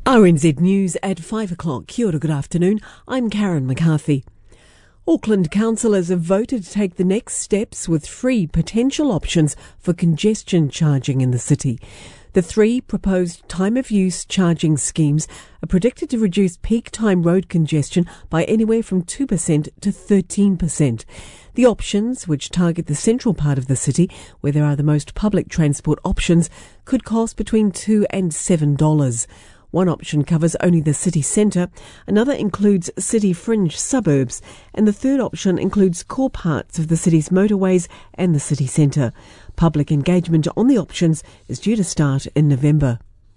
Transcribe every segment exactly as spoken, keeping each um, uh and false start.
R N Z News at five o'clock. Kia ora, good afternoon. I'm Karen McCarthy. Auckland councillors have voted to take the next steps with three potential options for congestion charging in the city. The three proposed time-of-use charging schemes are predicted to reduce peak time road congestion by anywhere from two percent to thirteen percent. The options, which target the central part of the city, where there are the most public transport options, could cost between two and seven dollars. One option covers only the city centre, another includes city fringe suburbs, and the third option includes core parts of the city's motorways and the city centre. Public engagement on the options is due to start in November.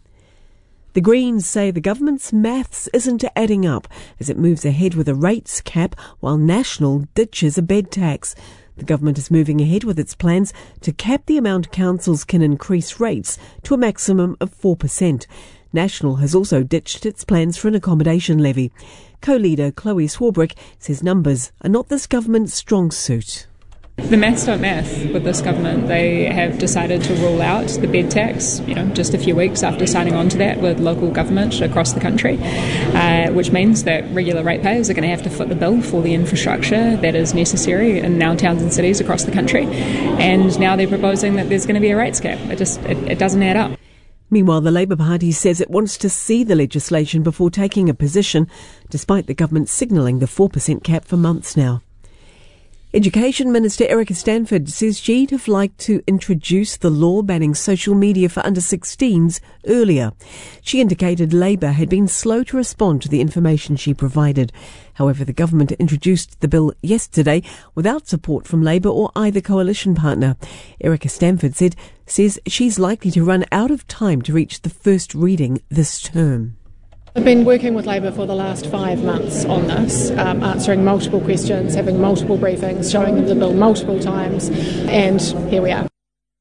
The Greens say the government's maths isn't adding up as it moves ahead with a rates cap while National ditches a bed tax. The government is moving ahead with its plans to cap the amount councils can increase rates to a maximum of four percent. National has also ditched its plans for an accommodation levy. Co-leader Chloe Swarbrick says numbers are not this government's strong suit. The maths don't math with this government. They have decided to rule out the bed tax, you know, just a few weeks after signing on to that with local government across the country, uh, which means that regular ratepayers are going to have to foot the bill for the infrastructure that is necessary in now towns and cities across the country. And now they're proposing that there's going to be a rates cap. It just it, it doesn't add up. Meanwhile, the Labour Party says it wants to see the legislation before taking a position, despite the government signalling the four percent cap for months now. Education Minister Erica Stanford says she'd have liked to introduce the law banning social media for under sixteens earlier. She indicated Labour had been slow to respond to the information she provided. However, the government introduced the bill yesterday without support from Labour or either coalition partner. Erica Stanford said says she's likely to run out of time to reach the first reading this term. I've been working with Labour for the last five months on this, um, answering multiple questions, having multiple briefings, showing them the bill multiple times, and here we are.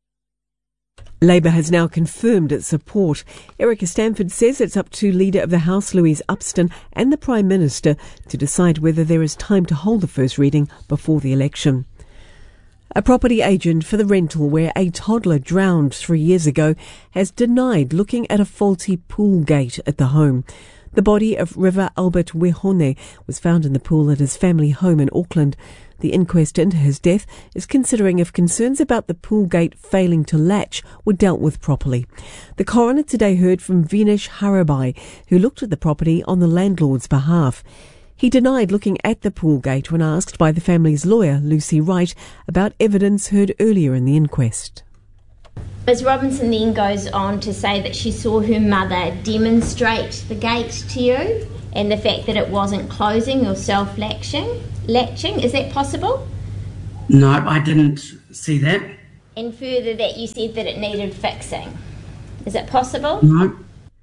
Labour has now confirmed its support. Erica Stanford says it's up to Leader of the House Louise Upston and the Prime Minister to decide whether there is time to hold the first reading before the election. A property agent for the rental where a toddler drowned three years ago has denied looking at a faulty pool gate at the home. The body of River Albert Wehone was found in the pool at his family home in Auckland. The inquest into his death is considering if concerns about the pool gate failing to latch were dealt with properly. The coroner today heard from Vinesh Harabai, who looked at the property on the landlord's behalf. He denied looking at the pool gate when asked by the family's lawyer, Lucy Wright, about evidence heard earlier in the inquest. Miz Robinson then goes on to say that she saw her mother demonstrate the gate to you and the fact that it wasn't closing or self-latching. Latching, is that possible? No, I didn't see that. And further that you said that it needed fixing. Is it possible? No.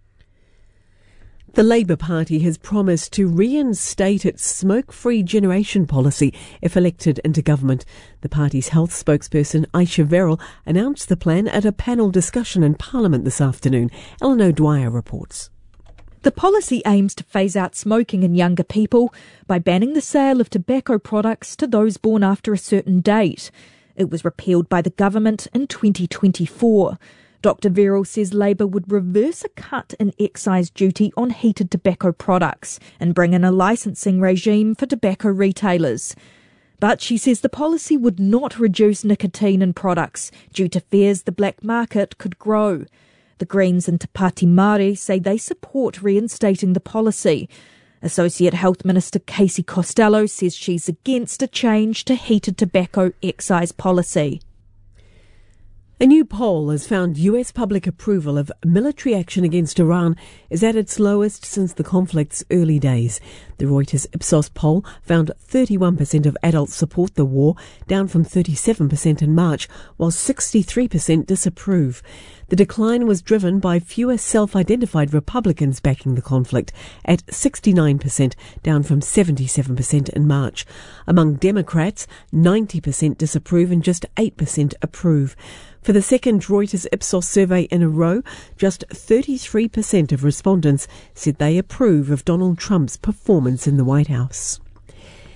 The Labour Party has promised to reinstate its smoke-free generation policy if elected into government. The party's health spokesperson, Aisha Verrill, announced the plan at a panel discussion in Parliament this afternoon. Ellen O'Dwyer reports. The policy aims to phase out smoking in younger people by banning the sale of tobacco products to those born after a certain date. It was repealed by the government in twenty twenty-four. Doctor Verrill says Labour would reverse a cut in excise duty on heated tobacco products and bring in a licensing regime for tobacco retailers. But she says the policy would not reduce nicotine in products due to fears the black market could grow. The Greens and Te Pāti Māori say they support reinstating the policy. Associate Health Minister Casey Costello says she's against a change to heated tobacco excise policy. A new poll has found U S public approval of military action against Iran is at its lowest since the conflict's early days. The Reuters Ipsos poll found thirty-one percent of adults support the war, down from thirty-seven percent in March, while sixty-three percent disapprove. The decline was driven by fewer self-identified Republicans backing the conflict, at sixty-nine percent, down from seventy-seven percent in March. Among Democrats, ninety percent disapprove and just eight percent approve. For the second Reuters Ipsos survey in a row, just thirty-three percent of respondents said they approve of Donald Trump's performance in the White House.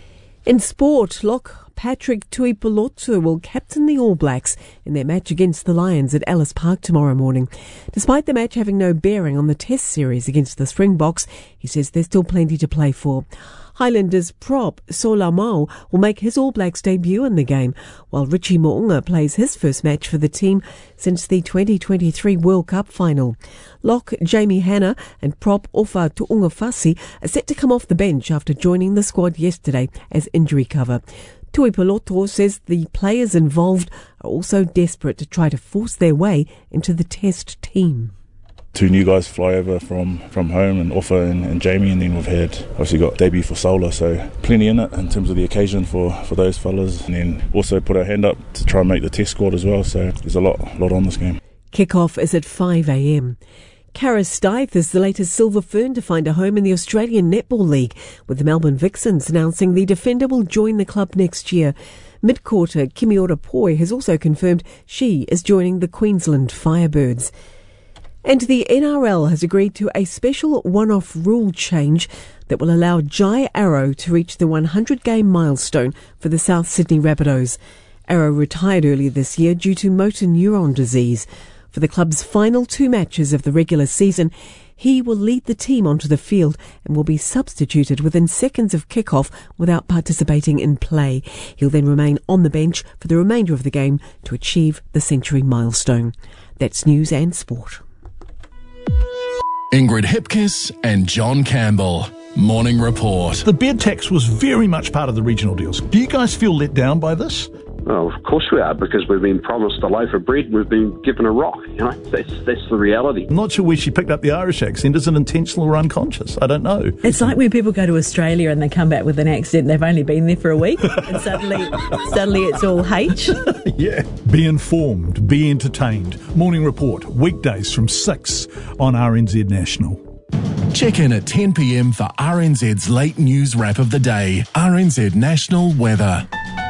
In sport, lock Patrick Tuipulotu will captain the All Blacks in their match against the Lions at Ellis Park tomorrow morning. Despite the match having no bearing on the Test series against the Springboks, he says there's still plenty to play for. Highlanders prop Solamau will make his All Blacks debut in the game, while Richie Mo'unga plays his first match for the team since the twenty twenty-three World Cup final. Lock Jamie Hanna and prop Ofa Tu'ungafasi are set to come off the bench after joining the squad yesterday as injury cover. Tuipulotu says the players involved are also desperate to try to force their way into the Test team. Two new guys fly over from, from home, and Offa and, and Jamie, and then we've had obviously got debut for Sola, so plenty in it in terms of the occasion for, for those fellas, and then also put our hand up to try and make the Test squad as well, so there's a lot, lot on this game. Kick-off is at five a.m. Cara Stithe is the latest Silver Fern to find a home in the Australian Netball League, with the Melbourne Vixens announcing the defender will join the club next year. Mid-quarter Kimiora Poi has also confirmed she is joining the Queensland Firebirds. And the N R L has agreed to a special one-off rule change that will allow Jai Arrow to reach the one hundred game milestone for the South Sydney Rabbitohs. Arrow retired earlier this year due to motor neuron disease. For the club's final two matches of the regular season, he will lead the team onto the field and will be substituted within seconds of kick-off without participating in play. He'll then remain on the bench for the remainder of the game to achieve the century milestone. That's news and sport. Ingrid Hipkiss and John Campbell. Morning Report. The bed tax was very much part of the regional deals. Do you guys feel let down by this? Well, of course we are, because we've been promised a loaf of bread and we've been given a rock. You know, that's that's the reality. I'm not sure where she picked up the Irish accent. Is it intentional or unconscious? I don't know. It's like when people go to Australia and they come back with an accent. They've only been there for a week, and suddenly, suddenly it's all H. Yeah. Be informed. Be entertained. Morning Report weekdays from six on R N Z National. Check in at ten p.m. for R N Z's late news wrap of the day. R N Z National Weather.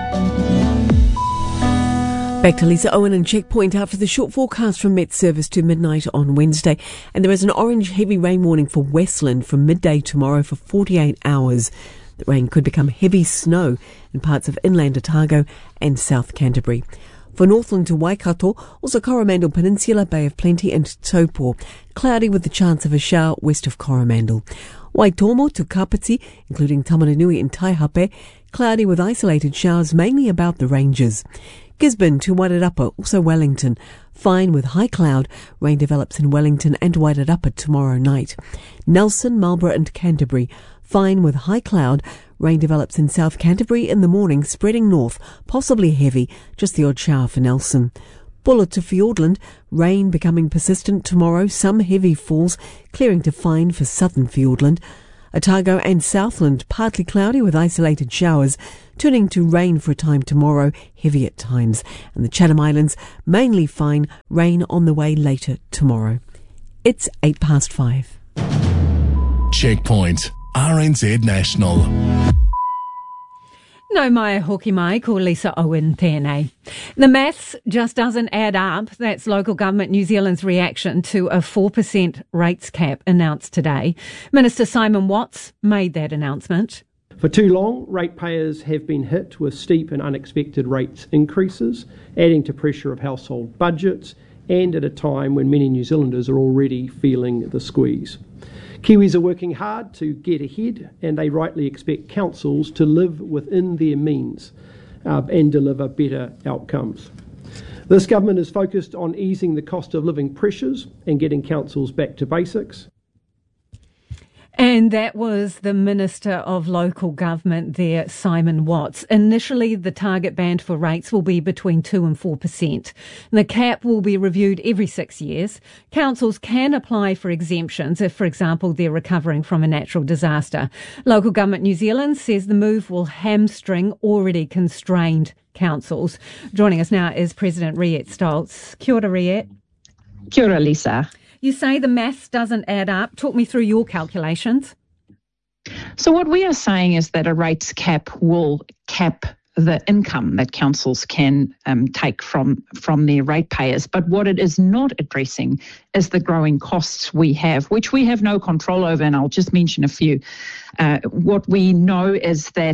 Back to Lisa Owen and Checkpoint after the short forecast from Met Service to midnight on Wednesday. And there is an orange heavy rain warning for Westland from midday tomorrow for forty-eight hours. The rain could become heavy snow in parts of inland Otago and South Canterbury. For Northland to Waikato, also Coromandel Peninsula, Bay of Plenty and Taupo. Cloudy with the chance of a shower west of Coromandel. Waitomo to Kapiti, including Tamaranui and Taihape. Cloudy with isolated showers mainly about the ranges. Gisborne to Wairarapa, also Wellington. Fine with high cloud. Rain develops in Wellington and Wairarapa tomorrow night. Nelson, Marlborough and Canterbury. Fine with high cloud. Rain develops in South Canterbury in the morning, spreading north, possibly heavy, just the odd shower for Nelson. Buller to Fiordland, rain becoming persistent tomorrow, some heavy falls, clearing to fine for southern Fiordland. Otago and Southland, partly cloudy with isolated showers, turning to rain for a time tomorrow, heavy at times. And the Chatham Islands, mainly fine, rain on the way later tomorrow. It's eight past five. Checkpoint, R N Z National. No mai hoki mai, ko Lisa Owen tēnei. The maths just doesn't add up. That's Local Government New Zealand's reaction to a four percent rates cap announced today. Minister Simon Watts made that announcement. For too long, ratepayers have been hit with steep and unexpected rates increases, adding to pressure of household budgets, and at a time when many New Zealanders are already feeling the squeeze. Kiwis are working hard to get ahead, and they rightly expect councils to live within their means uh, and deliver better outcomes. This government is focused on easing the cost of living pressures and getting councils back to basics. And that was the Minister of Local Government there, Simon Watts. Initially, the target band for rates will be between two and four percent. The cap will be reviewed every six years. Councils can apply for exemptions if, for example, they're recovering from a natural disaster. Local Government New Zealand says the move will hamstring already constrained councils. Joining us now is President Riet Stoltz. Kia ora, Riet. Kia ora, Lisa. You say the maths doesn't add up. Talk me through your calculations. So what we are saying is that a rates cap will cap the income that councils can um, take from, from their ratepayers. But what it is not addressing is the growing costs we have, which we have no control over, and I'll just mention a few. Uh, what we know is that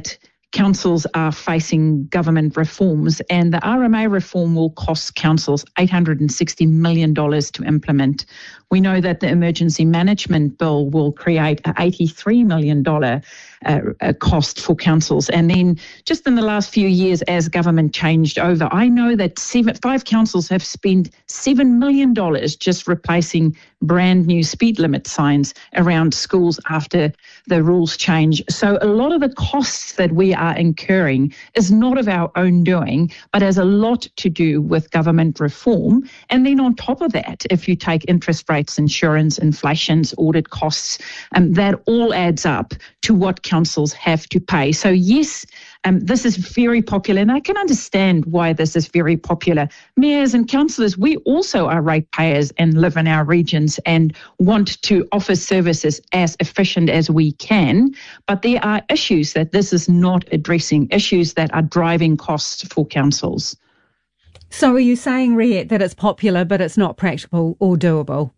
councils are facing government reforms, and the R M A reform will cost councils eight hundred sixty million dollars to implement. We know that the Emergency Management Bill will create an eighty-three million dollars uh, uh, cost for councils. And then just in the last few years, as government changed over, I know that seven, five councils have spent seven million dollars just replacing brand new speed limit signs around schools after the rules change. So a lot of the costs that we are incurring is not of our own doing, but has a lot to do with government reform. And then on top of that, if you take interest rates, insurance, inflations, audit costs, um, that all adds up to what councils have to pay. So yes, um, this is very popular, and I can understand why this is very popular. Mayors and councillors, we also are ratepayers and live in our regions and want to offer services as efficient as we can, but there are issues that this is not addressing, issues that are driving costs for councils. So are you saying, Riet, that it's popular but it's not practical or doable?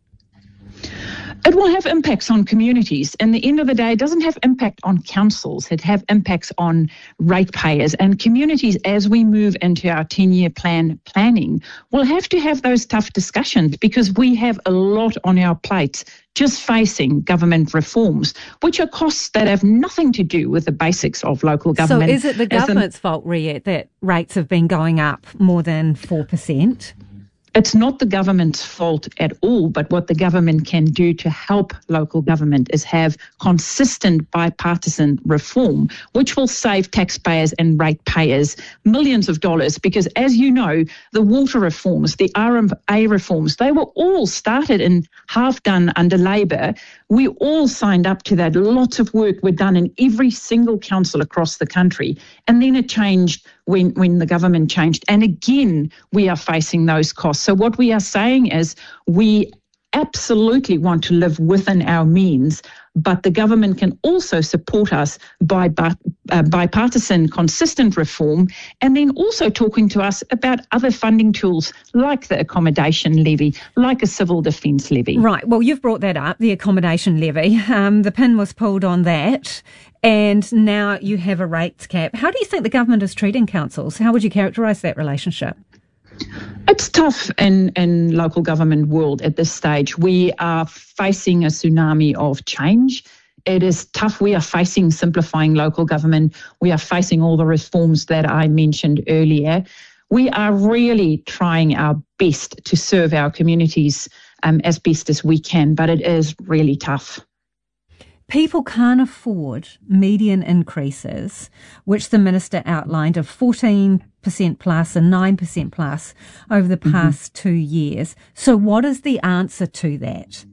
It will have impacts on communities. In the end of the day, it doesn't have impact on councils. It have impacts on ratepayers and communities. As we move into our ten-year plan planning, we'll have to have those tough discussions because we have a lot on our plates just facing government reforms, which are costs that have nothing to do with the basics of local government. So is it the government's fault, Riet, that rates have been going up more than four percent? It's not the government's fault at all, but what the government can do to help local government is have consistent bipartisan reform, which will save taxpayers and ratepayers millions of dollars. Because as you know, the water reforms, the R M A reforms, they were all started and half done under Labor. We all signed up to that. Lots of work were done in every single council across the country. And then it changed when, when the government changed. And again, we are facing those costs. So what we are saying is we absolutely want to live within our means, but the government can also support us by uh, bipartisan, consistent reform, and then also talking to us about other funding tools like the accommodation levy, like a civil defence levy. Right. Well, you've brought that up, the accommodation levy. Um, the pin was pulled on that, and now you have a rates cap. How do you think the government is treating councils? How would you characterise that relationship? It's tough in, in local government world at this stage. We are facing a tsunami of change. It is tough. We are facing simplifying local government. We are facing all the reforms that I mentioned earlier. We are really trying our best to serve our communities um, as best as we can, but it is really tough. People can't afford median increases, which the minister outlined of fourteen percent plus and nine percent plus over the past mm-hmm. two years. So what is the answer to that?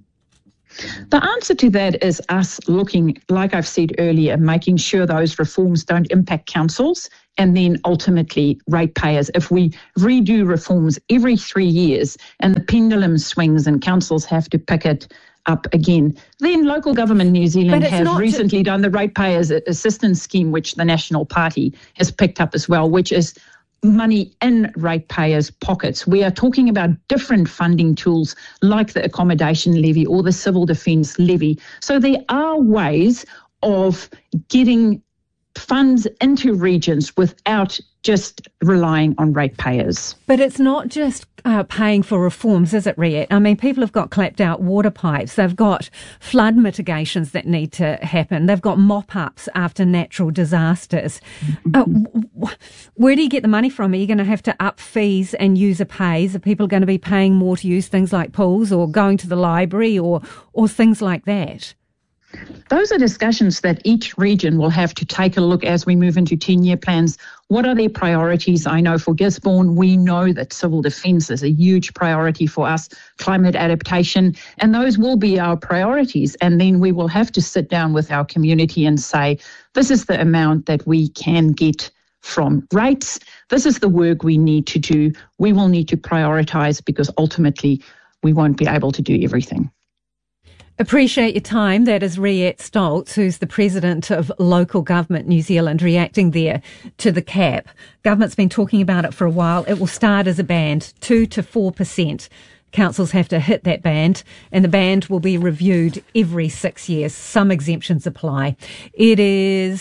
The answer to that is us looking, like I've said earlier, making sure those reforms don't impact councils and then ultimately ratepayers. If we redo reforms every three years and the pendulum swings and councils have to pick it up again, then Local Government New Zealand have recently done the Ratepayers Assistance Scheme, which the National Party has picked up as well, which is money in ratepayers' pockets. We are talking about different funding tools like the accommodation levy or the civil defence levy. So there are ways of getting funds into regions without just relying on ratepayers. But it's not just uh, paying for reforms, is it, Riet? I mean, people have got clapped out water pipes. They've got flood mitigations that need to happen. They've got mop-ups after natural disasters. Uh, w- where do you get the money from? Are you going to have to up fees and user pays? Are people going to be paying more to use things like pools or going to the library or or things like that? Those are discussions that each region will have to take a look as we move into ten-year plans. What are their priorities? I know for Gisborne, we know that civil defence is a huge priority for us, climate adaptation, and those will be our priorities. And then we will have to sit down with our community and say, this is the amount that we can get from rates. This is the work we need to do. We will need to prioritise because ultimately we won't be able to do everything. Appreciate your time. That is Riet Stoltz, who's the president of Local Government New Zealand, reacting there to the cap. Government's been talking about it for a while. It will start as a band, two to four percent. Councils have to hit that band, and the band will be reviewed every six years. Some exemptions apply. It is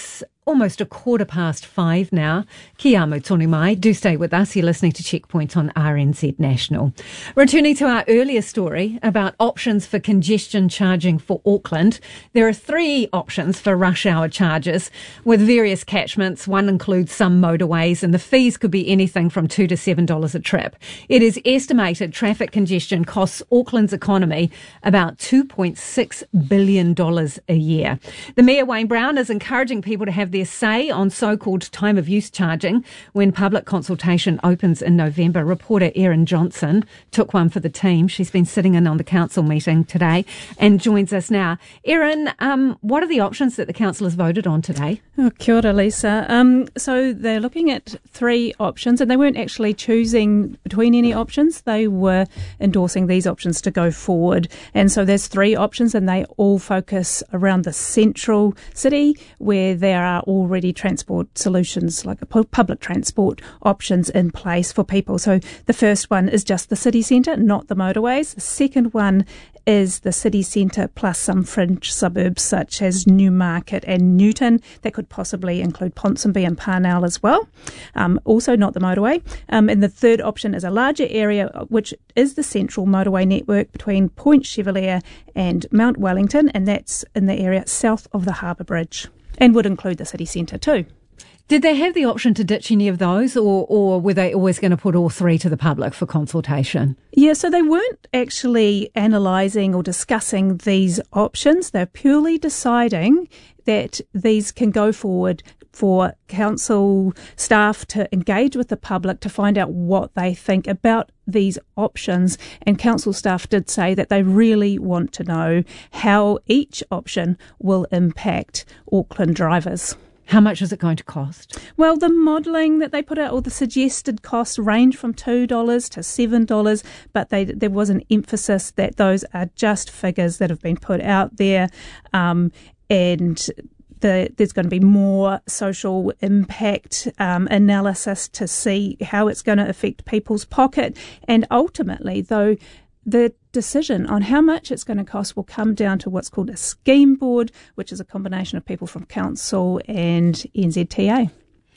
almost a quarter past five now. Kia amo tonu mai. Do stay with us. You're listening to Checkpoint on R N Z National. Returning to our earlier story about options for congestion charging for Auckland, there are three options for rush hour charges with various catchments. One includes some motorways, and the fees could be anything from two to seven dollars a trip. It is estimated traffic congestion costs Auckland's economy about two point six billion dollars a year. The Mayor Wayne Brown is encouraging people to have their say on so-called time of use charging when public consultation opens in November. Reporter Erin Johnson took one for the team. She's been sitting in on the council meeting today and joins us now. Erin, um, what are the options that the council has voted on today? Oh, kia ora, Lisa. Um, so they're looking at three options, and they weren't actually choosing between any options. They were endorsing these options to go forward. And so there's three options, and they all focus around the central city where there are already transport solutions like public transport options in place for people. So the first one is just the city centre, not the motorways. The second one is the city centre plus some fringe suburbs such as Newmarket and Newton. That could possibly include Ponsonby and Parnell as well. Um, also not the motorway. Um, and the third option is a larger area, which is the central motorway network between Point Chevalier and Mount Wellington, and that's in the area south of the Harbour Bridge, and would include the city centre too. Did they have the option to ditch any of those, or, or were they always going to put all three to the public for consultation? Yeah, so they weren't actually analysing or discussing these options. They're purely deciding that these can go forward for council staff to engage with the public to find out what they think about these options. And council staff did say that they really want to know how each option will impact Auckland drivers. How much is it going to cost? Well, the modelling that they put out, or the suggested costs, range from two dollars to seven dollars, but they, there was an emphasis that those are just figures that have been put out there, um, and the, there's going to be more social impact um, analysis to see how it's going to affect people's pocket. And ultimately, though, the decision on how much it's going to cost will come down to what's called a scheme board, which is a combination of people from council and N Z T A.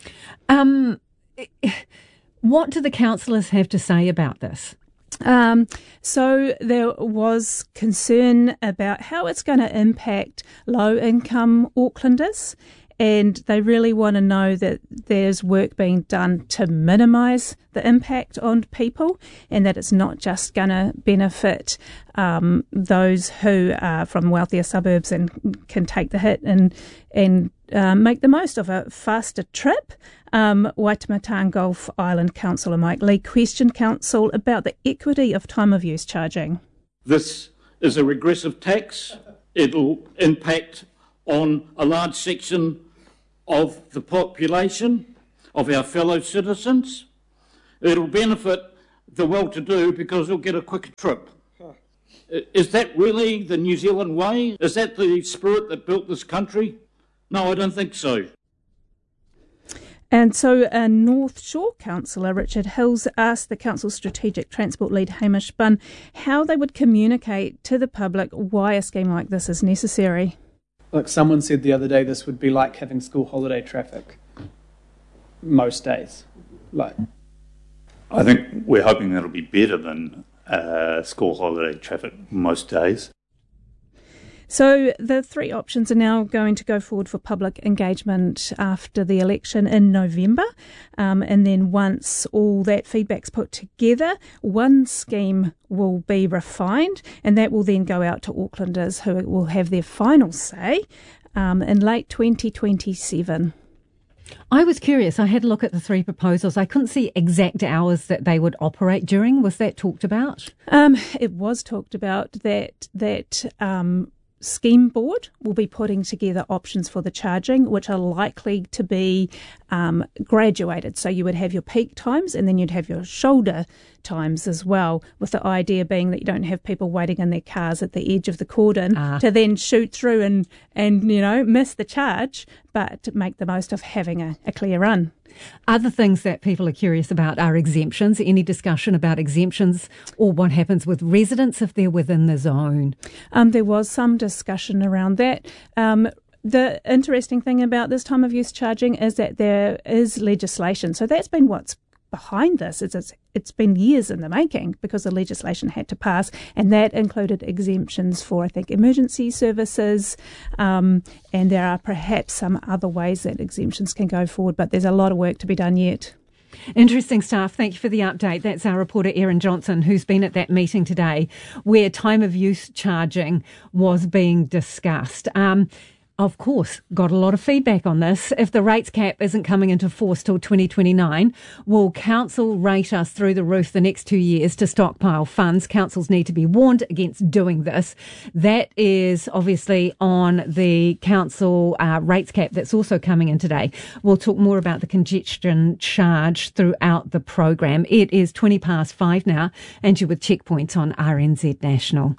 Um, what do the councillors have to say about this? Um, so there was concern about how it's going to impact low-income Aucklanders, and they really want to know that there's work being done to minimise the impact on people, and that it's not just going to benefit um, those who are from wealthier suburbs and can take the hit and and uh, make the most of a faster trip. Um, Waitemata Gulf Island Councillor Mike Lee questioned council about the equity of time of use charging. This is a regressive tax. It'll impact on a large section of the population, of our fellow citizens. It'll benefit the well-to-do because they'll get a quicker trip. Is that really the New Zealand way? Is that the spirit that built this country? No, I don't think so. And so uh, North Shore Councillor Richard Hills asked the council's strategic transport lead Hamish Bunn how they would communicate to the public why a scheme like this is necessary. Like someone said the other day, this would be like having school holiday traffic most days. Like, I think we're hoping that'll be better than uh, school holiday traffic most days. So the three options are now going to go forward for public engagement after the election in November. Um, and then once all that feedback's put together, one scheme will be refined, and that will then go out to Aucklanders who will have their final say um, in late twenty twenty-seven. I was curious. I had a look at the three proposals. I couldn't see exact hours that they would operate during. Was that talked about? Um, it was talked about that that um, scheme board will be putting together options for the charging, which are likely to be um, graduated. So you would have your peak times and then you'd have your shoulder times as well, with the idea being that you don't have people waiting in their cars at the edge of the cordon ah. to then shoot through and, and, you know, miss the charge, but to make the most of having a, a clear run. Other things that people are curious about are exemptions. Any discussion about exemptions or what happens with residents if they're within the zone? Um, there was some discussion around that. Um, The interesting thing about this time of use charging is that there is legislation. So that's been what's behind this. It's, it's, it's been years in the making because the legislation had to pass, and that included exemptions for, I think, emergency services, um, and there are perhaps some other ways that exemptions can go forward, but there's a lot of work to be done yet. Interesting stuff. Thank you for the update. That's our reporter Erin Johnson, who's been at that meeting today where time of use charging was being discussed. Um, Of course, got a lot of feedback on this. If the rates cap isn't coming into force till twenty twenty-nine, will council rate us through the roof the next two years to stockpile funds? Councils need to be warned against doing this. That is obviously on the council uh, rates cap that's also coming in today. We'll talk more about the congestion charge throughout the program. It is twenty past five now, and you're with Checkpoints on R N Z National.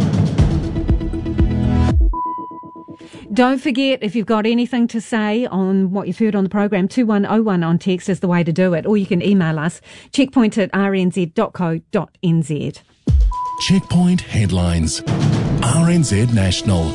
Don't forget, if you've got anything to say on what you've heard on the program, two one oh one on text is the way to do it. Or you can email us, checkpoint at r n z dot co dot n z. Checkpoint headlines. R N Z National.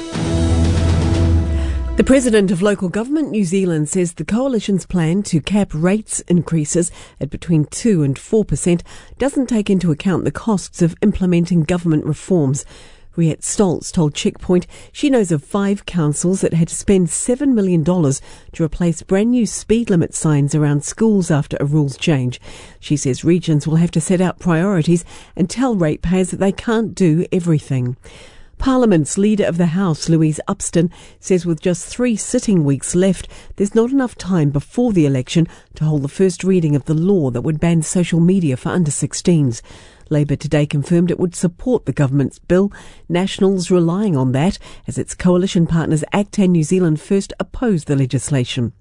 The President of Local Government New Zealand says the Coalition's plan to cap rates increases at between two and four percent doesn't take into account the costs of implementing government reforms. Riette Stoltz told Checkpoint she knows of five councils that had to spend seven million dollars to replace brand new speed limit signs around schools after a rules change. She says regions will have to set out priorities and tell ratepayers that they can't do everything. Parliament's Leader of the House, Louise Upston, says with just three sitting weeks left, there's not enough time before the election to hold the first reading of the law that would ban social media for under sixteens. Labour today confirmed it would support the government's bill. Nationals relying on that as its coalition partners ACTA and New Zealand First opposed the legislation.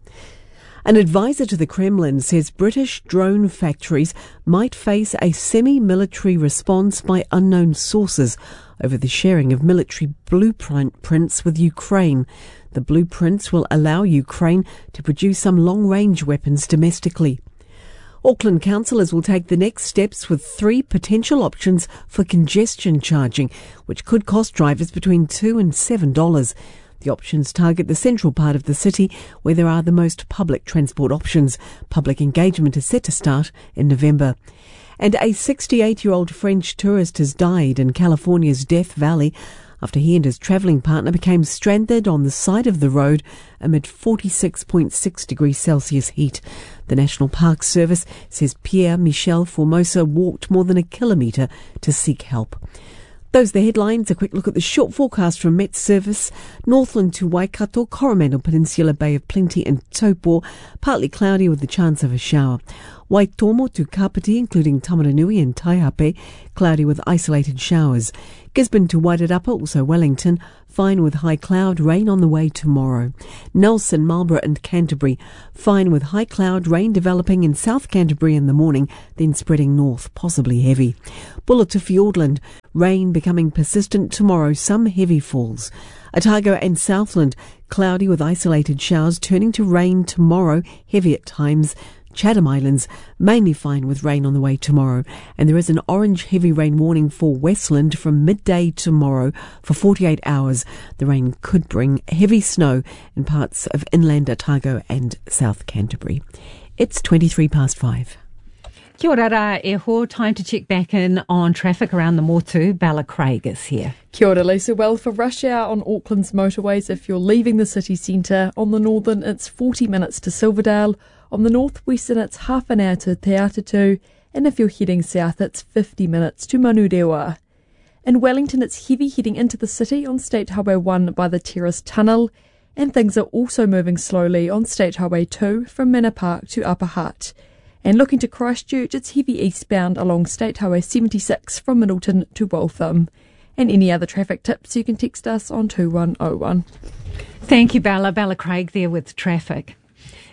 An advisor to the Kremlin says British drone factories might face a semi-military response by unknown sources over the sharing of military blueprints with Ukraine. The blueprints will allow Ukraine to produce some long-range weapons domestically. Auckland councillors will take the next steps with three potential options for congestion charging, which could cost drivers between two and seven dollars. The options target the central part of the city, where there are the most public transport options. Public engagement is set to start in November. And a sixty-eight-year-old French tourist has died in California's Death Valley after he and his travelling partner became stranded on the side of the road amid forty-six point six degrees Celsius heat. The National Park Service says Pierre Michel Formosa walked more than a kilometre to seek help. Those are the headlines. A quick look at the short forecast from Met Service. Northland to Waikato, Coromandel Peninsula, Bay of Plenty and Taupo, partly cloudy with the chance of a shower. Waitomo to Kapiti, including Tamaranui and Taihape, cloudy with isolated showers. Gisborne to Wairarapa, also Wellington, fine with high cloud, rain on the way tomorrow. Nelson, Marlborough and Canterbury, fine with high cloud, rain developing in South Canterbury in the morning, then spreading north, possibly heavy. Buller to Fiordland, rain becoming persistent tomorrow, some heavy falls. Otago and Southland, cloudy with isolated showers, turning to rain tomorrow, heavy at times. Chatham Islands, mainly fine with rain on the way tomorrow. And there is an orange heavy rain warning for Westland from midday tomorrow for forty-eight hours. The rain could bring heavy snow in parts of inland Otago and South Canterbury. It's twenty-three past five. Kia ora rā e ho. Time to check back in on traffic around the Motu. Bella Craig is here. Kia ora, Lisa. Well, for rush hour on Auckland's motorways, if you're leaving the city centre, on the northern it's forty minutes to Silverdale. On the northwestern, it's half an hour to Te Atatu, and if you're heading south, it's fifty minutes to Manurewa. In Wellington, it's heavy heading into the city on State Highway one by the Terrace Tunnel, and things are also moving slowly on State Highway two from Manor Park to Upper Hutt. And looking to Christchurch, it's heavy eastbound along State Highway seventy-six from Middleton to Waltham. And any other traffic tips, you can text us on two one oh one. Thank you, Bella. Bella Craig there with traffic.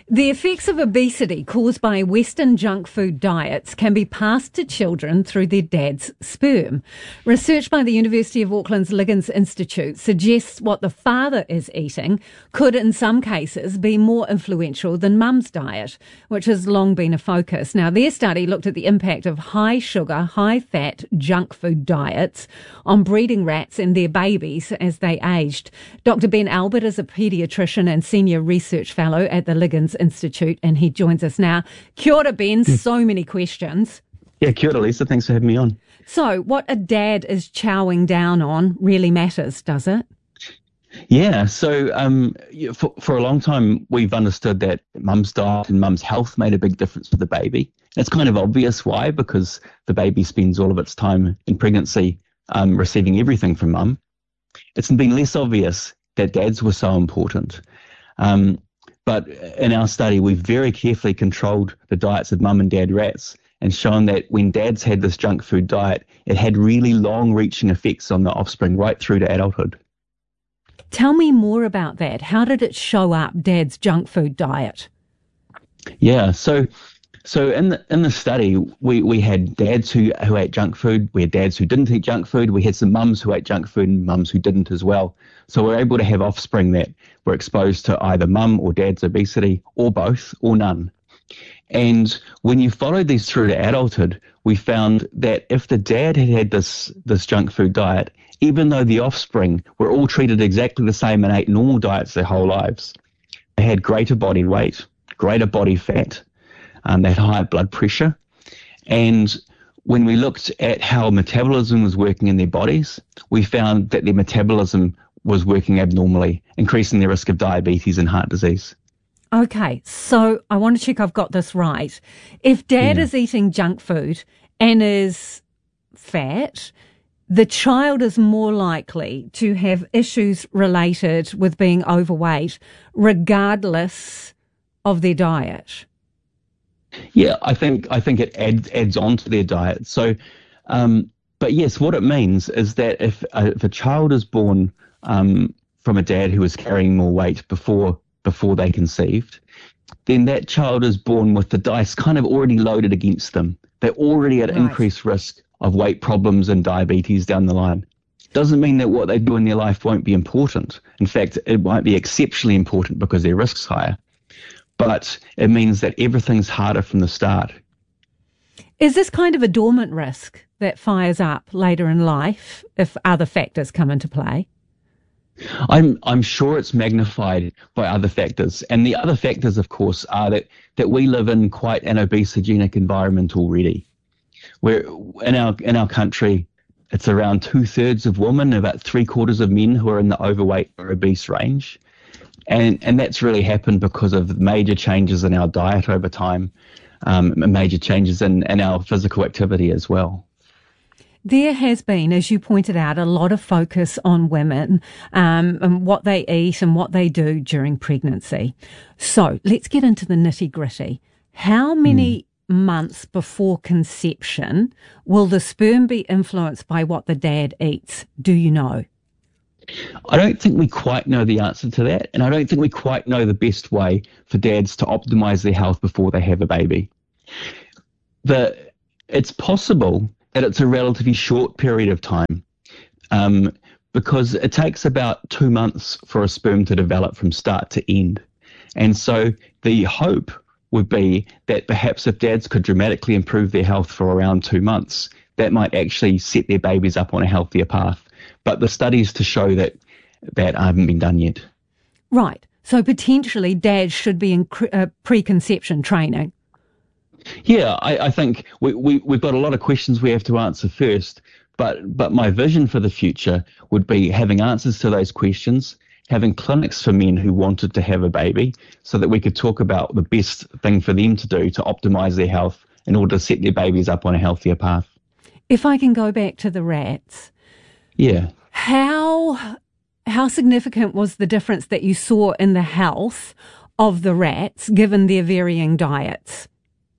The effects of obesity caused by Western junk food diets can be passed to children through their dad's sperm. Research by the University of Auckland's Liggins Institute suggests what the father is eating could in some cases be more influential than mum's diet, which has long been a focus. Now, their study looked at the impact of high sugar, high fat junk food diets on breeding rats and their babies as they aged. Doctor Ben Albert is a paediatrician and senior research fellow at the Liggins Institute, and he joins us now. Kia ora, Ben. Mm. So many questions. Yeah, kia ora, Lisa. Thanks for having me on. So, what a dad is chowing down on really matters, does it? Yeah, so um, for, for a long time, we've understood that mum's diet and mum's health made a big difference for the baby. It's kind of obvious why, because the baby spends all of its time in pregnancy um, receiving everything from mum. It's been less obvious that dads were so important. Um, But in our study, we've very carefully controlled the diets of mum and dad rats and shown that when dads had this junk food diet, it had really long-reaching effects on the offspring right through to adulthood. Tell me more about that. How did it show up, dad's junk food diet? Yeah, so so in the in the study, we, we had dads who, who ate junk food, we had dads who didn't eat junk food, we had some mums who ate junk food and mums who didn't as well. So we're able to have offspring that were exposed to either mum or dad's obesity, or both, or none. And when you followed these through to adulthood, we found that if the dad had had this, this junk food diet, even though the offspring were all treated exactly the same and ate normal diets their whole lives, they had greater body weight, greater body fat, um, they had higher blood pressure. And when we looked at how metabolism was working in their bodies, we found that their metabolism was working abnormally, increasing the risk of diabetes and heart disease. Okay, so I want to check I've got this right. If dad Yeah. is eating junk food and is fat, the child is more likely to have issues related with being overweight, regardless of their diet. Yeah, I think I think it adds adds on to their diet. So, um, but yes, what it means is that if a, if a child is born um, from a dad who is carrying more weight before before they conceived, then that child is born with the dice kind of already loaded against them. They're already at Right. increased risk of weight problems and diabetes down the line. Doesn't mean that what they do in their life won't be important. In fact, it might be exceptionally important because their risk's higher. But it means that everything's harder from the start. Is this kind of a dormant risk that fires up later in life if other factors come into play? I'm I'm sure it's magnified by other factors. And the other factors, of course, are that, that we live in quite an obesogenic environment already. Where in our in our country, it's around two thirds of women, about three quarters of men who are in the overweight or obese range. And and that's really happened because of major changes in our diet over time, um, major changes in, in our physical activity as well. There has been, as you pointed out, a lot of focus on women um, and what they eat and what they do during pregnancy. So let's get into the nitty gritty. How many mm. months before conception will the sperm be influenced by what the dad eats? Do you know? I don't think we quite know the answer to that, and I don't think we quite know the best way for dads to optimize their health before they have a baby. The, it's possible that it's a relatively short period of time um, because it takes about two months for a sperm to develop from start to end. And so the hope would be that perhaps if dads could dramatically improve their health for around two months, that might actually set their babies up on a healthier path. But the studies to show that that haven't been done yet. Right. So potentially dads should be in cre- uh, preconception training. Yeah, I, I think we, we, we've got a lot of questions we have to answer first, but, but my vision for the future would be having answers to those questions, having clinics for men who wanted to have a baby so that we could talk about the best thing for them to do to optimize their health in order to set their babies up on a healthier path. If I can go back to the rats. Yeah. How how significant was the difference that you saw in the health of the rats given their varying diets?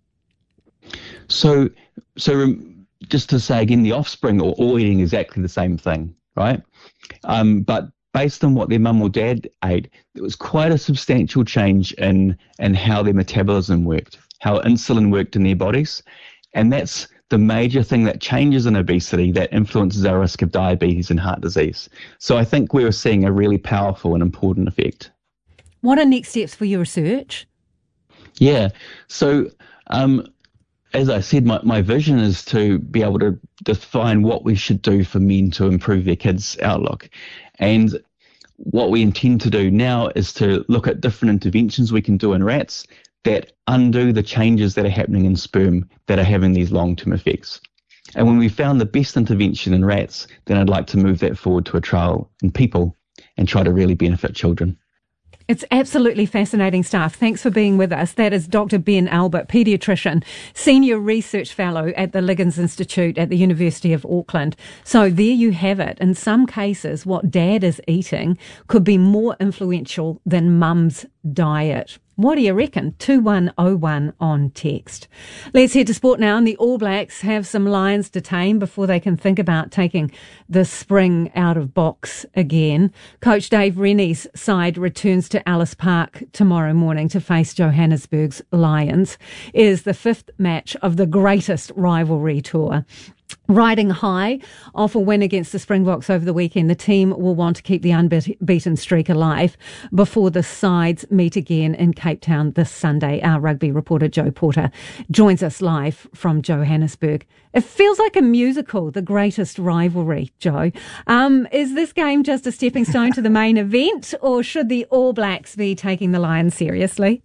So, so just to say again, the offspring are all eating exactly the same thing, right? Um, but based on what their mum or dad ate, there was quite a substantial change in, in how their metabolism worked, how insulin worked in their bodies. And that's the major thing that changes in obesity that influences our risk of diabetes and heart disease. So I think we were seeing a really powerful and important effect. What are next steps for your research? Yeah, so um, as I said, my, my vision is to be able to define what we should do for men to improve their kids' outlook. And what we intend to do now is to look at different interventions we can do in rats that undo the changes that are happening in sperm that are having these long-term effects. And when we found the best intervention in rats, then I'd like to move that forward to a trial in people and try to really benefit children. It's absolutely fascinating stuff. Thanks for being with us. That is Doctor Ben Albert, paediatrician, Senior Research Fellow at the Liggins Institute at the University of Auckland. So there you have it. In some cases, what dad is eating could be more influential than mum's diet. What do you reckon? two one oh one on text. Let's head to sport now. And the All Blacks have some lions to tame before they can think about taking the spring out of box again. Coach Dave Rennie's side returns to Ellis Park tomorrow morning to face Johannesburg's Lions. It is the fifth match of the greatest rivalry tour. Riding high off a win against the Springboks over the weekend, the team will want to keep the unbeaten streak alive before the sides meet again in Cape Town this Sunday. Our rugby reporter Joe Porter joins us live from Johannesburg. It feels like a musical, the greatest rivalry, Joe. Um, is this game just a stepping stone to the main event, or should the All Blacks be taking the Lions seriously?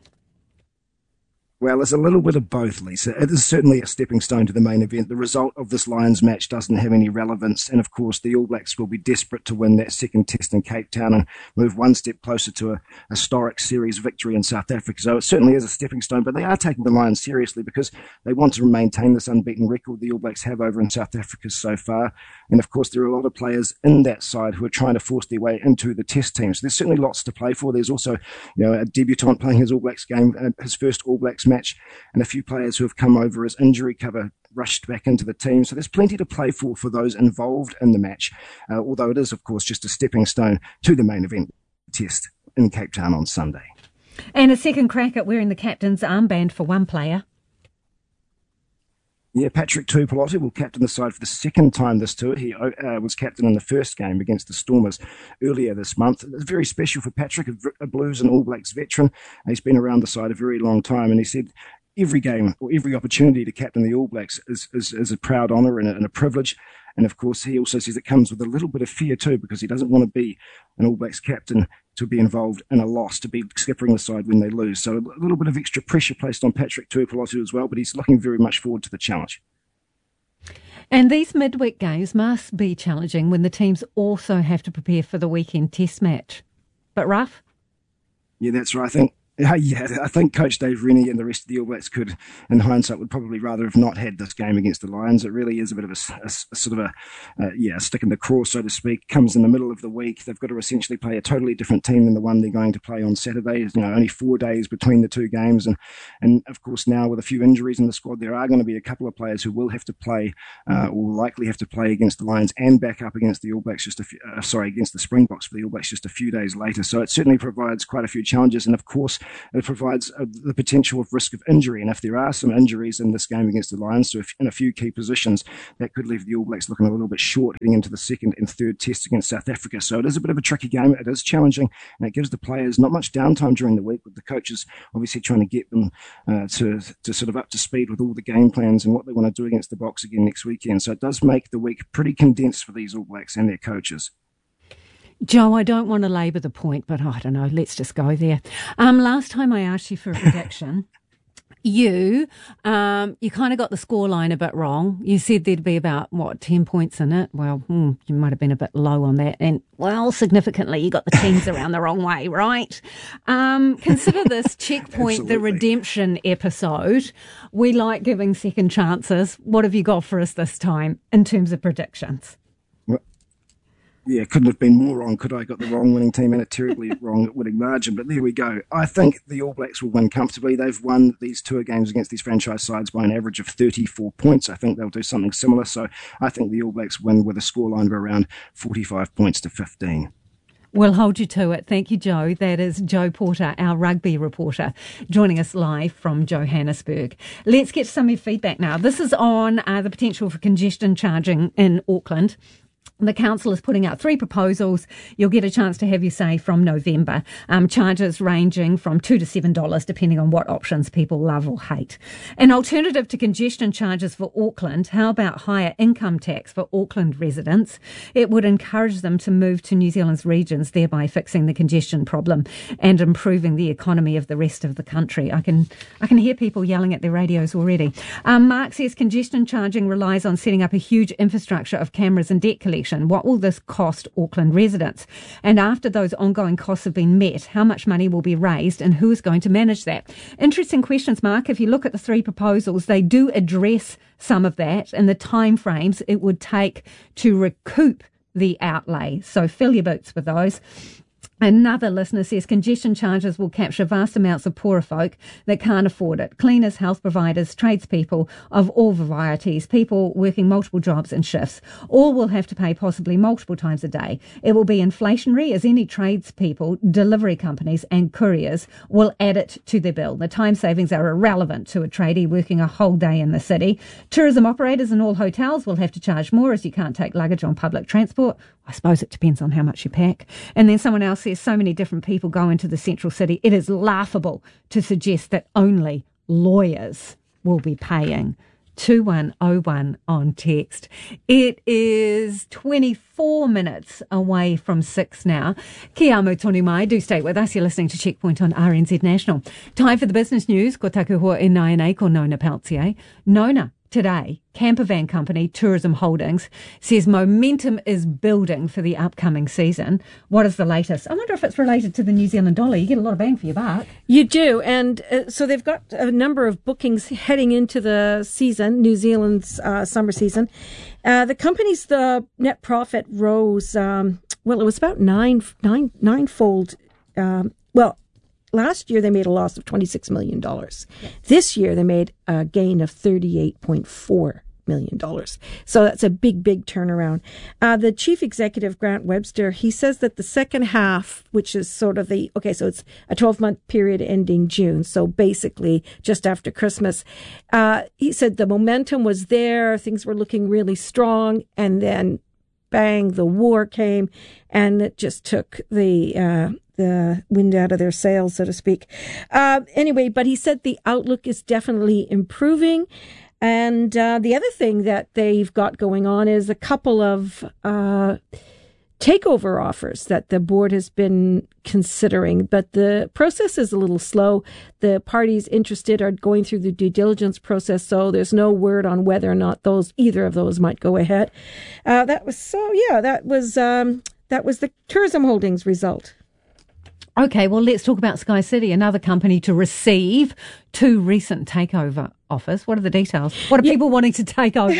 Well, it's a little bit of both, Lisa. It is certainly a stepping stone to the main event. The result of this Lions match doesn't have any relevance. And of course, the All Blacks will be desperate to win that second test in Cape Town and move one step closer to a historic series victory in South Africa. So it certainly is a stepping stone, but they are taking the Lions seriously because they want to maintain this unbeaten record the All Blacks have over in South Africa so far. And of course, there are a lot of players in that side who are trying to force their way into the test team. So there's certainly lots to play for. There's also, you know, a debutant playing his All Blacks game, uh, his first All Blacks match, and a few players who have come over as injury cover rushed back into the team. So there's plenty to play for for those involved in the match, uh, although it is, of course, just a stepping stone to the main event test in Cape Town on Sunday. And a second crack at wearing the captain's armband for one player. Yeah, Patrick Tuipulotu will captain the side for the second time this tour. He uh, was captain in the first game against the Stormers earlier this month. It's very special for Patrick, a Blues and All Blacks veteran. He's been around the side a very long time, and he said every game or every opportunity to captain the All Blacks is, is, is a proud honour and a, and a privilege. And of course, he also says it comes with a little bit of fear too, because he doesn't want to be an All Blacks captain to be involved in a loss, to be skippering the side when they lose. So a little bit of extra pressure placed on Patrick Tuipulotu as well, but he's looking very much forward to the challenge. And these midweek games must be challenging when the teams also have to prepare for the weekend test match. But rough? Yeah, that's right. I think Uh, yeah, I think Coach Dave Rennie and the rest of the All Blacks could, in hindsight, would probably rather have not had this game against the Lions. It really is a bit of a, a, a sort of a, uh, yeah, a stick in the craw, so to speak. Comes in the middle of the week. They've got to essentially play a totally different team than the one they're going to play on Saturday. You know, only four days between the two games, and and of course now with a few injuries in the squad, there are going to be a couple of players who will have to play, uh, or likely have to play against the Lions and back up against the All Blacks just a few, uh, sorry, against the Springboks for the All Blacks just a few days later. So it certainly provides quite a few challenges, and of course it provides Uh, the potential of risk of injury. And if there are some injuries in this game against the Lions so if, in a few key positions, that could leave the All Blacks looking a little bit short heading into the second and third test against South Africa. So it is a bit of a tricky game. It is challenging, and it gives the players not much downtime during the week, with the coaches obviously trying to get them uh, to, to sort of up to speed with all the game plans and what they want to do against the Boks again next weekend. So it does make the week pretty condensed for these All Blacks and their coaches. Joe, I don't want to labour the point, but I don't know, let's just go there. Um, last time I asked you for a prediction, you um, you kind of got the scoreline a bit wrong. You said there'd be about, what, ten points in it? Well, hmm, you might have been a bit low on that. And, well, significantly, you got the teams around the wrong way, right? Um, consider this Checkpoint, the Redemption episode. We like giving second chances. What have you got for us this time in terms of predictions? Yeah, couldn't have been more wrong, could I? Got the wrong winning team and a terribly wrong winning margin, but there we go. I think the All Blacks will win comfortably. They've won these tour games against these franchise sides by an average of thirty-four points. I think they'll do something similar, so I think the All Blacks win with a scoreline of around forty-five points to fifteen. We'll hold you to it. Thank you, Joe. That is Joe Porter, our rugby reporter, joining us live from Johannesburg. Let's get some of your feedback now. This is on uh, the potential for congestion charging in Auckland. The council is putting out three proposals. You'll get a chance to have your say from November. Um, charges ranging from two to seven dollars, depending on what options people love or hate. An alternative to congestion charges for Auckland. How about higher income tax for Auckland residents? It would encourage them to move to New Zealand's regions, thereby fixing the congestion problem and improving the economy of the rest of the country. I can I can hear people yelling at their radios already. Um, Mark says congestion charging relies on setting up a huge infrastructure of cameras and debt collection. What will this cost Auckland residents? And after those ongoing costs have been met, how much money will be raised and who is going to manage that? Interesting questions, Mark. If you look at the three proposals, they do address some of that and the time frames it would take to recoup the outlay. So fill your boots with those. Another listener says congestion charges will capture vast amounts of poorer folk that can't afford it. Cleaners, health providers, tradespeople of all varieties, people working multiple jobs and shifts. All will have to pay possibly multiple times a day. It will be inflationary as any tradespeople, delivery companies and couriers will add it to their bill. The time savings are irrelevant to a tradie working a whole day in the city. Tourism operators and all hotels will have to charge more as you can't take luggage on public transport. I suppose it depends on how much you pack. And then someone else says so many different people go into the central city. It is laughable to suggest that only lawyers will be paying. two one oh one on text. It is twenty-four minutes away from six now. Kia amo tonu mai. Do stay with us. You're listening to Checkpoint on R N Z National. Time for the business news. Ko taku hoa e nai ko Nona Peltier. Nona. Today, campervan company Tourism Holdings says momentum is building for the upcoming season. What is the latest? I wonder if it's related to the New Zealand dollar. You get a lot of bang for your buck. You do. And uh, so they've got a number of bookings heading into the season, New Zealand's uh, summer season. Uh, the company's the net profit rose, um, well, it was about nine, nine, ninefold. Um, well, Last year, they made a loss of twenty-six million dollars. Yep. This year, they made a gain of thirty-eight point four million dollars. So that's a big, big turnaround. Uh, the chief executive, Grant Webster, he says that the second half, which is sort of the, okay, so it's a twelve-month period ending June, so basically just after Christmas, uh, he said the momentum was there, things were looking really strong, and then bang, the war came, and it just took the... Uh, the wind out of their sails, so to speak. Uh, anyway, but he said the outlook is definitely improving. And uh, the other thing that they've got going on is a couple of uh, takeover offers that the board has been considering. But the process is a little slow. The parties interested are going through the due diligence process, so there's no word on whether or not those either of those might go ahead. Uh, that was so, yeah, that was um, that was the Tourism Holdings result. Okay, well, let's talk about Sky City, another company to receive two recent takeover offers. What are the details? What are yeah. people wanting to take over?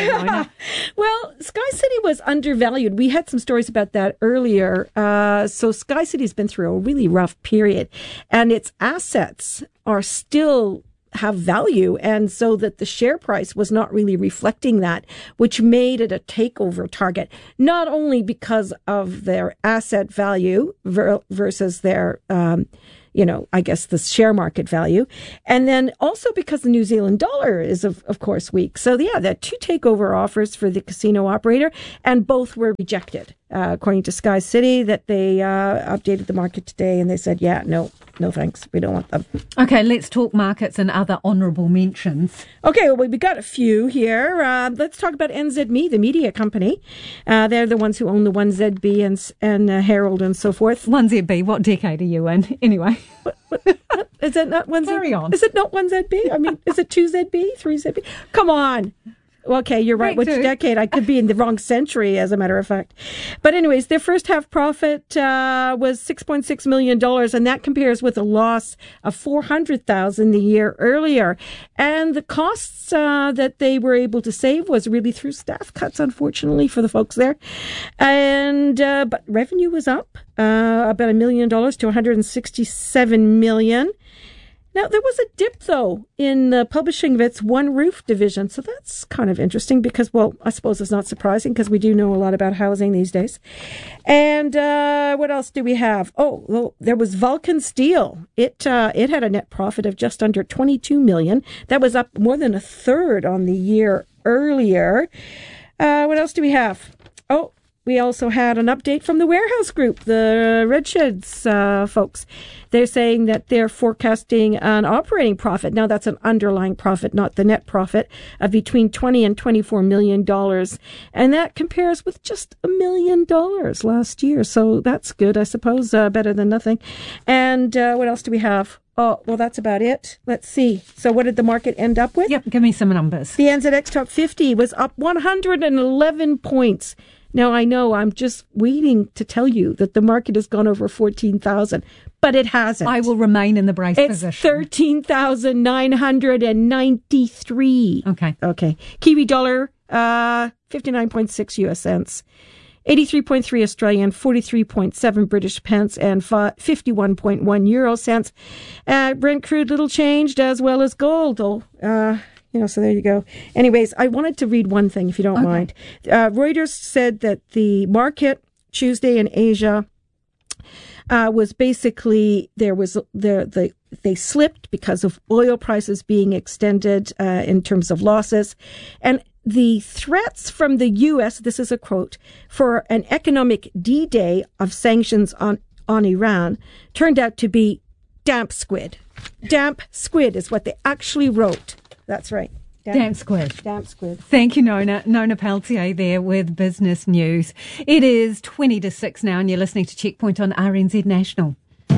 Well, Sky City was undervalued. We had some stories about that earlier. Uh, so Sky City has been through a really rough period, and its assets are still have value, and so that the share price was not really reflecting that, which made it a takeover target, not only because of their asset value ver- versus their, um, you know, I guess the share market value, and then also because the New Zealand dollar is, of, of course, weak. So, yeah, there are two takeover offers for the casino operator, and both were rejected, uh, according to Sky City, that they uh, updated the market today, and they said, yeah, no, no thanks, we don't want them. Okay, let's talk markets and other honourable mentions. Okay, well, we've got a few here. Uh, let's talk about N Z M E, the media company. Uh, they're the ones who own the one Z B and, and uh, Herald and so forth. one Z B, what decade are you in? Anyway. What, what, what, is it not one Z B? Carry on. Is it not one Z B? I mean, is it two Z B, three Z B? Come on. Okay, you're right. Which decade? I could be in the wrong century, as a matter of fact. But anyways, their first half profit uh, was six point six million dollars, and that compares with a loss of four hundred thousand dollars the year earlier. And the costs uh, that they were able to save was really through staff cuts, unfortunately, for the folks there. And uh, but revenue was up uh, about a million dollars to one hundred sixty-seven million dollars. Now, there was a dip, though, in the publishing of its One Roof division. So that's kind of interesting because, well, I suppose it's not surprising because we do know a lot about housing these days. And uh, what else do we have? Oh, well, there was Vulcan Steel. It uh, it had a net profit of just under twenty-two million dollars. That was up more than a third on the year earlier. Uh, what else do we have? Oh, we also had an update from the Warehouse Group, the Red Sheds uh, folks. They're saying that they're forecasting an operating profit. Now, that's an underlying profit, not the net profit, of between twenty and twenty-four million dollars. And that compares with just a million dollars last year. So that's good, I suppose, uh, better than nothing. And uh, what else do we have? Oh, well, that's about it. Let's see. So what did the market end up with? Yep, give me some numbers. The N Z X Top fifty was up one hundred eleven points. Now, I know I'm just waiting to tell you that the market has gone over fourteen thousand, but it hasn't. I will remain in the brace it's position. It's thirteen thousand nine hundred ninety-three. Okay. Okay. Kiwi dollar, uh, fifty-nine point six U S cents. eighty-three point three Australian, forty-three point seven British pence, and fifty-one point one euro cents. Uh, Brent crude little changed, as well as gold. Oh, uh, you know, so there you go. Anyways, I wanted to read one thing, if you don't okay. mind. Uh, Reuters said that the market Tuesday in Asia uh, was basically, there was, there, the, they slipped because of oil prices being extended uh, in terms of losses. And the threats from the U S, this is a quote, for an economic D-Day of sanctions on, on Iran turned out to be damp squid. Damp squid is what they actually wrote. That's right. Damp, damp squid. Damp squid. Thank you, Nona. Nona Peltier there with Business News. It is twenty to six now and you're listening to Checkpoint on R N Z National.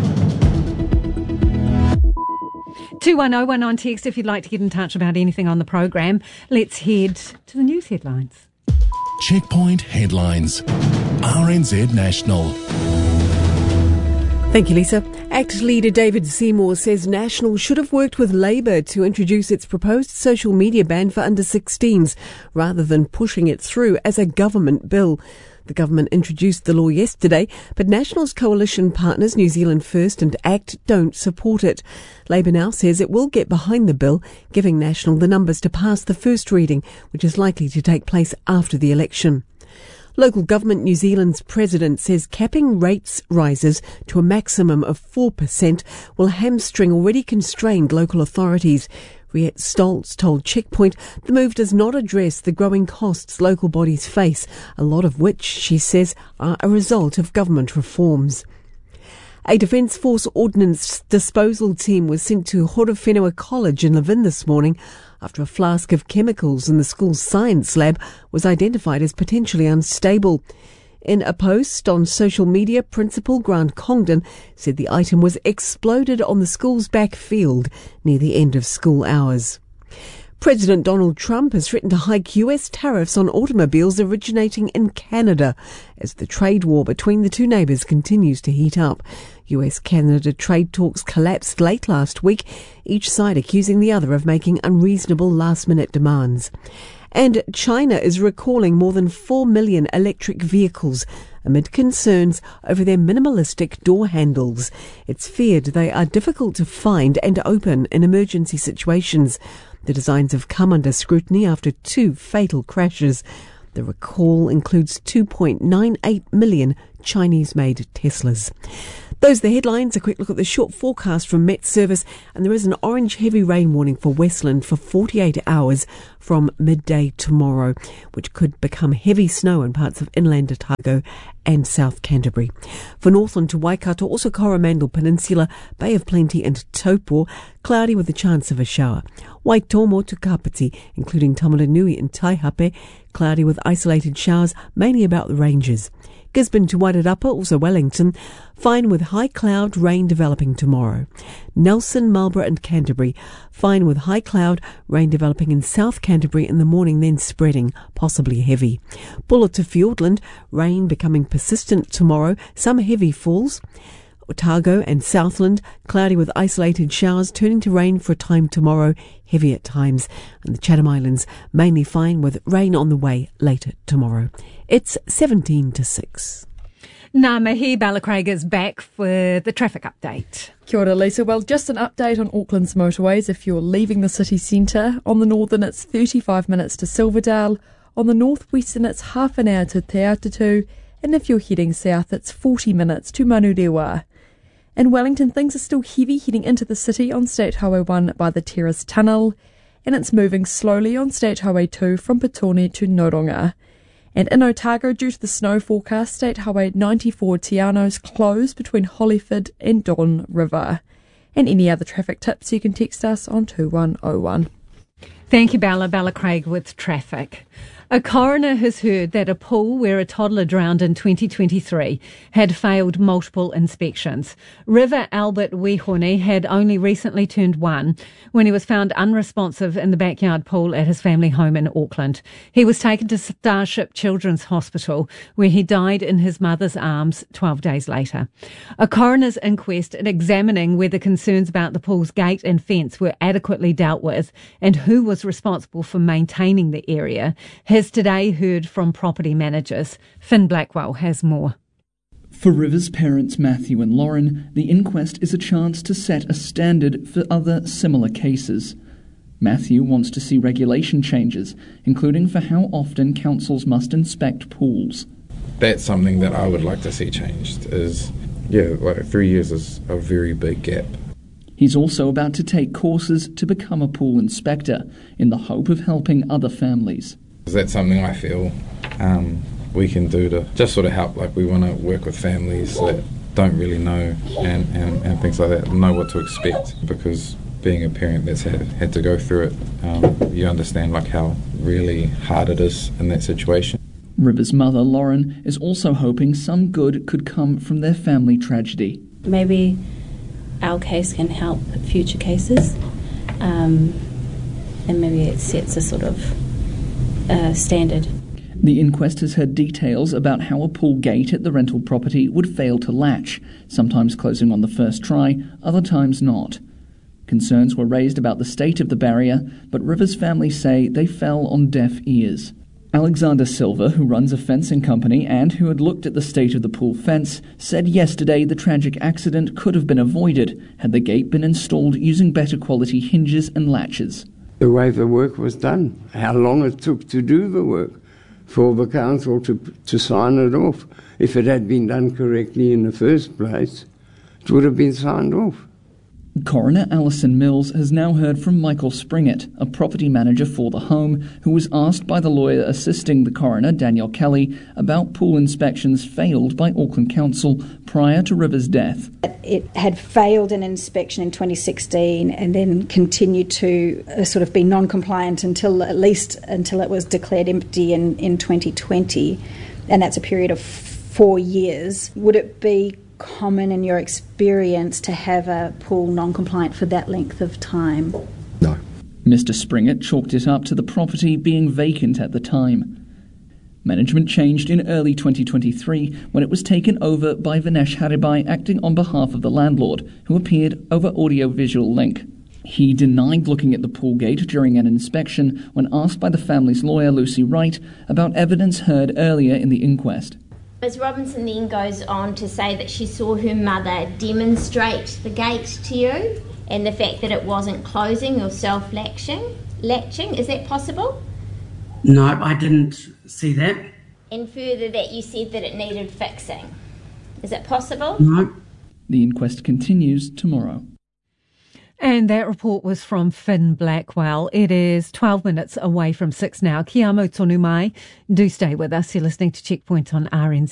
two one oh one on text if you'd like to get in touch about anything on the program. Let's head to the news headlines. Checkpoint headlines. R N Z National. Thank you, Lisa. ACT leader David Seymour says National should have worked with Labour to introduce its proposed social media ban for under sixteens rather than pushing it through as a government bill. The government introduced the law yesterday, but National's coalition partners New Zealand First and ACT don't support it. Labour now says it will get behind the bill, giving National the numbers to pass the first reading, which is likely to take place after the election. Local Government New Zealand's president says capping rates rises to a maximum of four percent will hamstring already constrained local authorities. Riette Stoltz told Checkpoint the move does not address the growing costs local bodies face, a lot of which, she says, are a result of government reforms. A Defence Force ordnance disposal team was sent to Horowhenua College in Levin this morning after a flask of chemicals in the school's science lab was identified as potentially unstable. In a post on social media, Principal Grant Congdon said the item was exploded on the school's back field near the end of school hours. President Donald Trump has threatened to hike U S tariffs on automobiles originating in Canada as the trade war between the two neighbours continues to heat up. U S-Canada trade talks collapsed late last week, each side accusing the other of making unreasonable last-minute demands. And China is recalling more than four million electric vehicles amid concerns over their minimalistic door handles. It's feared they are difficult to find and open in emergency situations. The designs have come under scrutiny after two fatal crashes. The recall includes two point nine eight million Chinese-made Teslas. Those are the headlines. A quick look at the short forecast from Met Service, and there is an orange heavy rain warning for Westland for forty-eight hours from midday tomorrow, which could become heavy snow in parts of inland Otago and South Canterbury. For Northland to Waikato, also Coromandel Peninsula, Bay of Plenty and Taupo, cloudy with a chance of a shower. Waitomo to Kapiti, including Tamaranui and Taihape, cloudy with isolated showers, mainly about the ranges. Gisborne to Wairarapa, also Wellington, fine with high cloud, rain developing tomorrow. Nelson, Marlborough and Canterbury, fine with high cloud, rain developing in South Canterbury in the morning, then spreading, possibly heavy. Buller to Fiordland, rain becoming persistent tomorrow, some heavy falls. Otago and Southland, cloudy with isolated showers, turning to rain for a time tomorrow, heavy at times. And the Chatham Islands, mainly fine with rain on the way later tomorrow. It's seventeen to six. Ngā mihi, Bella Craig is back for the traffic update. Kia ora, Lisa. Well, just an update on Auckland's motorways. If you're leaving the city centre, on the northern it's thirty-five minutes to Silverdale, on the northwestern it's half an hour to Te Atatu, and if you're heading south it's forty minutes to Manurewa. In Wellington, things are still heavy heading into the city on State Highway one by the Terrace Tunnel, and it's moving slowly on State Highway two from Petone to Noronga. And in Otago, due to the snow forecast, State Highway ninety-four Te Ano's closed between Hollyford and Don River. And any other traffic tips, you can text us on two one oh one. Thank you, Bella. Bella Craig with traffic. A coroner has heard that a pool where a toddler drowned in twenty twenty-three had failed multiple inspections. River Albert Wihone had only recently turned one when he was found unresponsive in the backyard pool at his family home in Auckland. He was taken to Starship Children's Hospital, where he died in his mother's arms twelve days later. A coroner's inquest examining whether concerns about the pool's gate and fence were adequately dealt with and who was responsible for maintaining the area has today heard from property managers. Finn Blackwell has more. For River's parents Matthew and Lauren, the inquest is a chance to set a standard for other similar cases. Matthew wants to see regulation changes, including for how often councils must inspect pools. That's something that I would like to see changed, is, yeah, like three years is a very big gap. He's also about to take courses to become a pool inspector in the hope of helping other families. That's something I feel um, we can do to just sort of help. Like, we want to work with families that don't really know and, and, and things like that, know what to expect, because being a parent that's had, had to go through it, um, you understand like how really hard it is in that situation. River's mother, Lauren, is also hoping some good could come from their family tragedy. Maybe our case can help future cases, um, and maybe it sets a sort of Uh, standard. The inquest has heard details about how a pool gate at the rental property would fail to latch, sometimes closing on the first try, other times not. Concerns were raised about the state of the barrier, but River's family say they fell on deaf ears. Alexander Silva, who runs a fencing company and who had looked at the state of the pool fence, said yesterday the tragic accident could have been avoided had the gate been installed using better quality hinges and latches. The way the work was done, how long it took to do the work for the council to to sign it off. If it had been done correctly in the first place, it would have been signed off. Coroner Alison Mills has now heard from Michael Springett, a property manager for the home, who was asked by the lawyer assisting the coroner, Daniel Kelly, about pool inspections failed by Auckland Council prior to River's death. It had failed an inspection in twenty sixteen and then continued to uh, sort of be non-compliant until at least until it was declared empty in, in twenty twenty, and that's a period of four years. Would it be common in your experience to have a pool non-compliant for that length of time? No. Mister Springett chalked it up to the property being vacant at the time. Management changed in early twenty twenty-three when it was taken over by Vinesh Haribai, acting on behalf of the landlord, who appeared over audio-visual link. He denied looking at the pool gate during an inspection when asked by the family's lawyer, Lucy Wright, about evidence heard earlier in the inquest. Miz Robinson then goes on to say that she saw her mother demonstrate the gate to you and the fact that it wasn't closing or self-latching. Latching, is that possible? No, I didn't see that. And further that you said that it needed fixing. Is it possible? No. The inquest continues tomorrow. And that report was from Finn Blackwell. It is twelve minutes away from six now. Kia amo tonu mai. Do stay with us. You're listening to Checkpoint on R N Z.